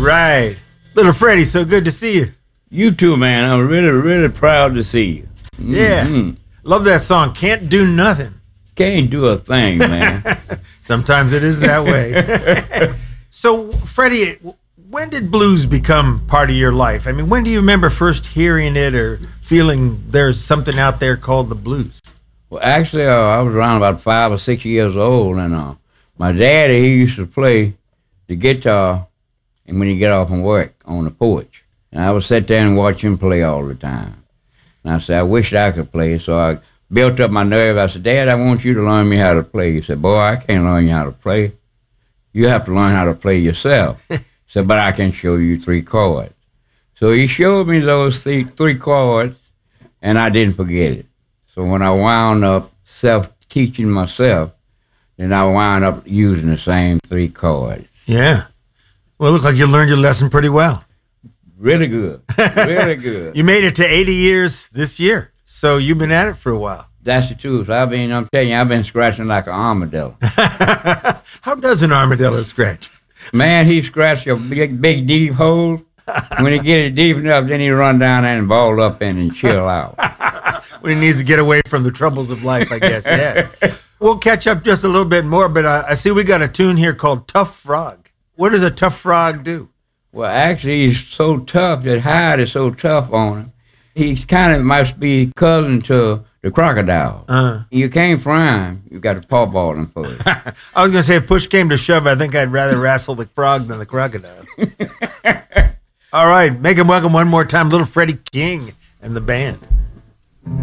right. Little Freddie, so good to see you. You too, man. I'm really, really proud to see you. Yeah. Mhm. Love that song, Can't Do Nothing. Can't do a thing, man. Sometimes it is that way. So, Freddie, when did blues become part of your life? I mean, when do you remember first hearing it or feeling there's something out there called the blues? Well, actually, I was around about 5 or 6 years old, and my daddy, he used to play the guitar and when he get off from work on the porch. And I would sit there and watch him play all the time. And I said, I wish I could play. So I built up my nerve. I said, Dad, I want you to learn me how to play. He said, boy, I can't learn you how to play. You have to learn how to play yourself. I said, but I can show you 3 chords. So he showed me those three chords, and I didn't forget it. So when I wound up self-teaching myself, then I wound up using the same 3 chords. Yeah. Well, it looked like you learned your lesson pretty well. Really good. Really good. You made it to 80 years this year, so you've been at it for a while. That's the truth. I'm telling you, I've been scratching like an armadillo. How does an armadillo scratch? Man, he scratched a big deep hole. When he get it deep enough, then he run down there and ball up in and chill out. When he needs to get away from the troubles of life, I guess, yeah. We'll catch up just a little bit more, but I see we got a tune here called Tough Frog. What does a tough frog do? Well, actually, he's so tough, that hide is so tough on him. He's kind of must be cousin to the crocodile. You can't fry him. You got to pawpaw him for it. I was going to say, if push came to shove, I think I'd rather wrestle the frog than the crocodile. All right, make him welcome one more time, Little Freddie King and the band.